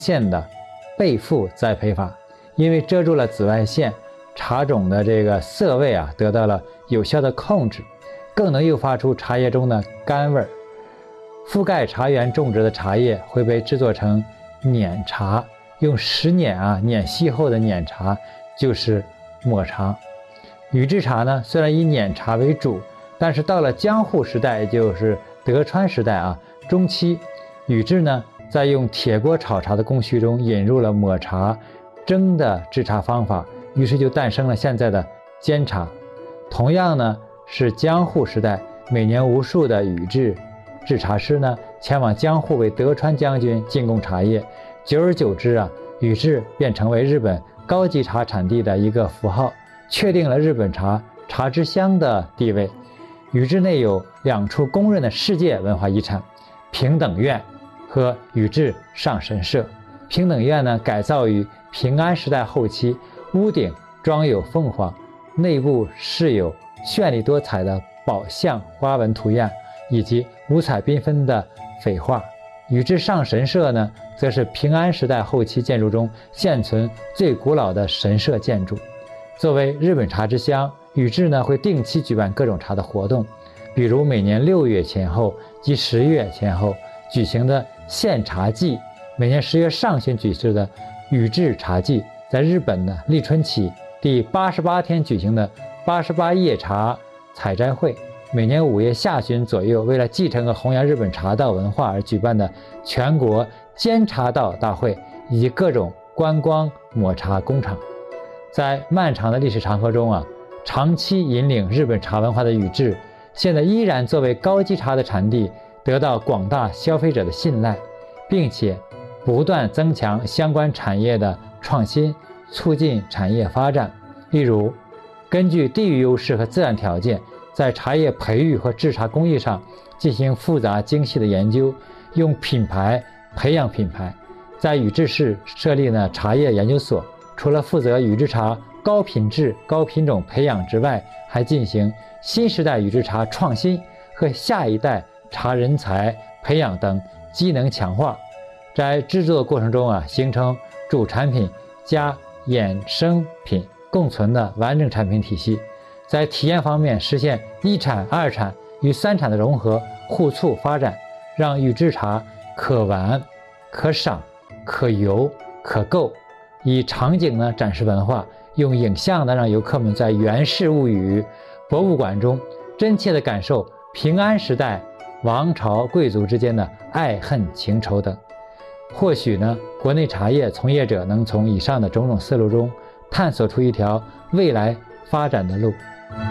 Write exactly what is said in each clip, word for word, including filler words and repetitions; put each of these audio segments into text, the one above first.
线的背覆栽培法，因为遮住了紫外线，茶种的这个涩味啊得到了有效的控制，更能诱发出茶叶中的甘味儿。覆盖茶园种植的茶叶会被制作成碾茶，用石碾啊碾细后的碾茶就是抹茶。宇治茶呢，虽然以碾茶为主，但是到了江户时代，也就是德川时代啊中期，宇治呢在用铁锅炒茶的工序中引入了抹茶蒸的制茶方法，于是就诞生了现在的煎茶。同样呢是江户时代，每年无数的宇治制茶师呢前往江户为德川将军进贡茶叶，久而久之啊，宇治便成为日本高级茶产地的一个符号，确定了日本茶茶之乡的地位。宇治内有两处公认的世界文化遗产，平等院和宇治上神社。平等院呢改造于平安时代后期，屋顶装有凤凰，内部饰有绚丽多彩的宝相花纹图样以及五彩缤纷的绯画。宇治上神社呢则是平安时代后期建筑中现存最古老的神社建筑。作为日本茶之乡，宇治呢会定期举办各种茶的活动，比如每年六月前后及十月前后举行的献茶季，每年十月上旬举行的宇治茶季，在日本的立春起第八十八天举行的八十八叶茶采摘会，每年五月下旬左右为了继承和弘扬日本茶道文化而举办的全国煎茶道大会，以及各种观光抹茶工厂。在漫长的历史长河中啊，长期引领日本茶文化的宇治，现在依然作为高级茶的产地得到广大消费者的信赖，并且不断增强相关产业的创新，促进产业发展。例如，根据地域优势和自然条件，在茶叶培育和制茶工艺上进行复杂精细的研究，用品牌培养品牌。在宇治市设立了茶叶研究所，除了负责宇治茶高品质高品种培养之外，还进行新时代宇治茶创新和下一代茶人才培养等机能强化。在制作过程中啊，形成主产品加衍生品共存的完整产品体系。在体验方面，实现一产二产与三产的融合互促发展，让宇治茶可玩可赏可游可购。以场景呢展示文化，用影像呢让游客们在源氏物语博物馆中真切地感受平安时代王朝贵族之间的爱恨情仇等。或许呢，国内茶叶从业者能从以上的种种思路中探索出一条未来发展的路。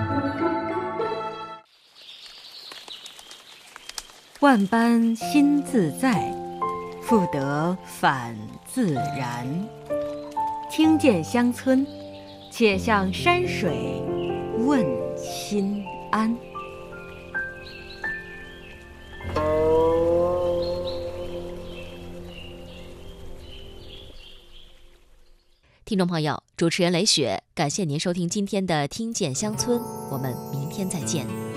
万般心自在，复得返自然。听见乡村，且向山水问心安。 听众朋友，主持人雷雪，感谢您收听今天的《听见乡村》，我们明天再见。